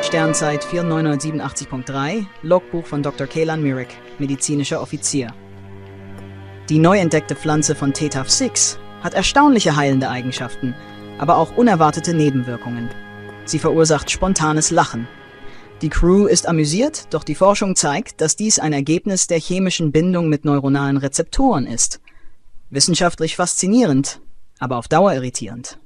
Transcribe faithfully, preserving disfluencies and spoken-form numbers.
Sternzeit vier neun sieben acht Punkt drei, Logbuch von Doktor Kaylan Myrick, medizinischer Offizier. Die neu entdeckte Pflanze von T T A F sechs hat erstaunliche heilende Eigenschaften, aber auch unerwartete Nebenwirkungen. Sie verursacht spontanes Lachen. Die Crew ist amüsiert, doch die Forschung zeigt, dass dies ein Ergebnis der chemischen Bindung mit neuronalen Rezeptoren ist. Wissenschaftlich faszinierend, aber auf Dauer irritierend.